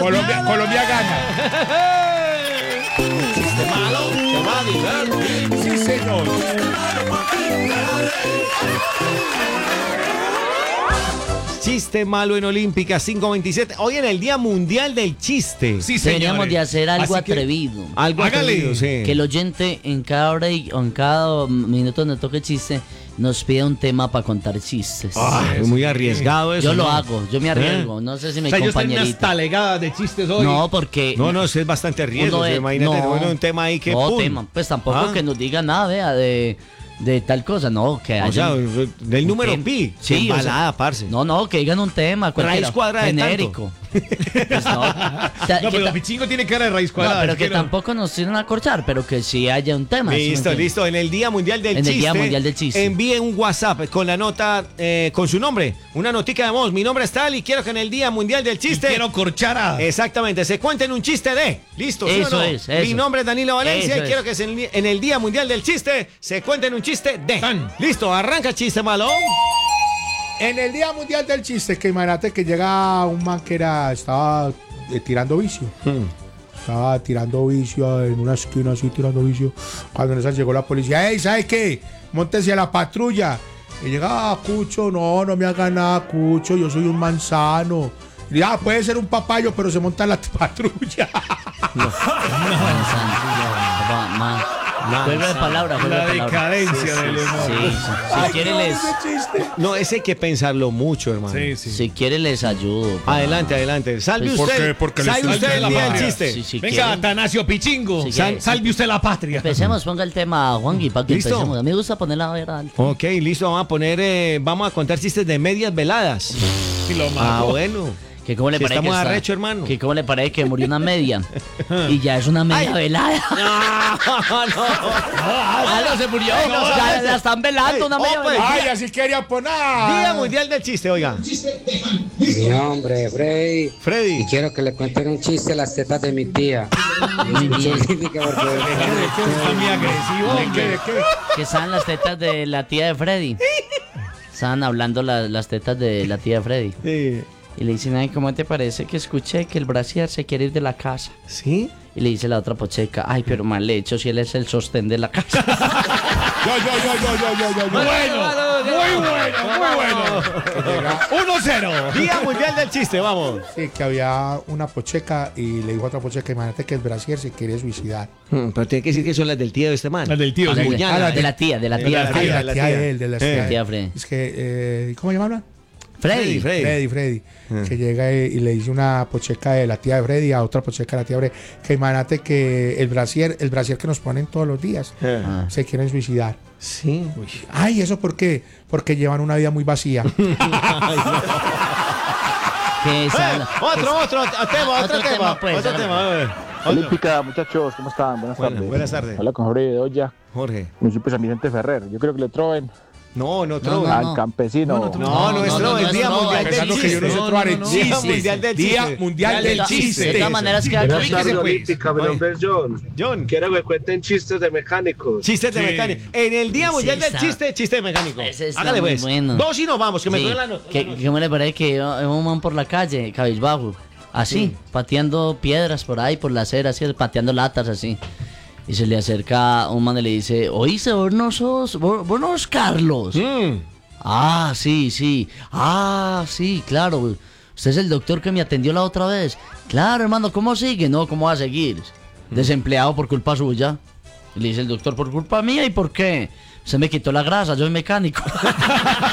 Colombia gana. Chiste malo, te va a divertir. Sí, señor. Chiste malo en Olímpica 527. Hoy en el Día Mundial del Chiste. Sí, señor. Deberíamos de hacer algo Así que- atrevido. Algo Hágale. atrevido, sí. Que el oyente en cada hora o en cada minuto donde toque chiste nos pida un tema para contar chistes. Es muy arriesgado eso. Yo lo ¿no? hago, yo me arriesgo. No sé si O mi sea, ellos tienen unas compañerita. talegadas de chistes hoy. No, porque. No, no, es bastante riesgo. uno es- Imagínate, no, bueno, un tema ahí que. No, ¡pum! tema. Pues tampoco Ah. que nos diga nada, vea, de tal cosa. No, que O haya. sea, del número tema. pi. Sí, Sí, o sea, balada, parce. No, no, que digan un tema. Raíz cuadrada de genérico. Pues no. No, pero Pichingo tiene cara de raíz No, cuadrada. pero es que no. tampoco nos tienen a corchar, pero que sí haya un tema. ¿sí me Listo, entiende? listo. En el Día Mundial del En el Chiste. Día Mundial del Chiste. Envíe un WhatsApp con la nota, con su nombre. Una notica de voz. Mi nombre es tal y quiero que en el Día Mundial del Y Chiste. quiero corchar a... Exactamente, se cuenten un chiste de. Listo, ¿sí o Eso no? es, eso. Mi nombre es Danilo Valencia Eso y quiero es. que en el Día Mundial del Chiste se cuenten un chiste de. Tan. Listo, arranca el chiste malo. En el Día Mundial del Chiste, que imagínate que llega un man que estaba tirando vicio. Estaba tirando vicio en una esquina así, tirando vicio. Cuando en esa llegó la policía, ¡ey, ¿sabes qué? Móntese a la patrulla. Y llega, Cucho, no me haga nada, Cucho, yo soy un manzano. Y dice, puede ser un papayo, pero se monta en la patrulla. Juego de palabras, juego La de palabras. decadencia del humor. Sí, sí. Ay, Si quiere no, les, ese chiste. No, ese hay que pensarlo mucho, hermano. Sí, sí. si quiere les ayudo. Adelante, adelante. Salve Pues, ¿por usted. qué? Porque le Salve estoy usted el dando día la del patria. chiste. Sí, si Venga, quiere. Atanasio Pichingo. Si quiere. Salve usted la patria. Empecemos, ponga el tema, Juangui, para que ¿Listo? empecemos. A mí me gusta ponerla a ver alto. Ok, listo. Vamos a poner, vamos a contar chistes de medias veladas. Y lo Ah, mato. bueno. Que cómo le Si parece estamos que está- arrecho, hermano. Que cómo le parece que murió una media. Y ya es una media velada. Ah, no, se murió. Ya la están velando una media pues, velada. Ay, así quería poner. Día Mundial del Chiste, oiga. Mi nombre es Freddy. Freddy. Y quiero que le cuenten un chiste a las tetas de mi tía. Olímpica, porque Está muy agresivo. hombre. Que estaban las tetas de la tía de Freddy. Estaban hablando las tetas de la tía de Freddy. Sí. Y le dicen, ay, ¿cómo te parece que escuché que el brasier se quiere ir de la casa? ¿Sí? Y le dice la otra pocheca, ay, pero mal hecho si él es el sostén de la casa. Muy bueno, muy bueno. 1-0. Día Mundial del Chiste, vamos. Sí, que había una pocheca y le dijo a otra pocheca, imagínate que el brasier se quiere suicidar. Pero tiene que decir que son las del tío de este man. Las del tío, de, sí. Puñala. de la tía, de la tía. la Ay, tía, la la tía tía. de él, de la Tía tía. Freddy. Es que, ¿cómo llamarla? Freddy. Freddy. Que llega y le dice una pocheca de la tía de Freddy a otra pocheca de la tía de Freddy, que imagínate que el brasier que nos ponen todos los días, Ah. se quieren suicidar. Sí. Ay, ¿eso por qué? Porque llevan una vida muy vacía. Que esa- Otro tema, Otro tema, pues, otro ahora. tema. A ver. Olímpica, muchachos, ¿cómo están? Buenas Bueno, tardes. buenas tardes. Habla con Jorge de Olla, Jorge. municipio de San Vicente Ferrer. Yo creo que le troben No, no, No, al no. campesino. No, es no, el no, Día no, Mundial del pensando que yo no Chiste. sé trobar el Día chiste. Mundial del Día Chiste. Mundial del de Chiste. todas maneras queda Buenas tardes, claro. Olímpica, Mi nombre es John. John. Quiero que cuenten chistes de mecánicos. Chistes de Sí. mecánico. En el Día Mundial del está- Chiste, chiste de mecánico. Ese está Hágale muy pues. bueno. Dos y nos vamos, que me Sí, duele la nota. que me le parece que un man por la calle, cabizbajo, así, pateando piedras por ahí, por la acera, así, pateando latas, así. Y se le acerca un man y le dice, oíste, vos no sos Carlos. Ah, sí. Ah, sí, claro. Usted es el doctor que me atendió la otra vez. Claro, hermano, ¿cómo sigue? No, ¿cómo va a seguir? Desempleado por culpa suya. Y le dice el doctor, ¿por culpa mía? ¿Y por qué? Usted me quitó la grasa, yo soy mecánico.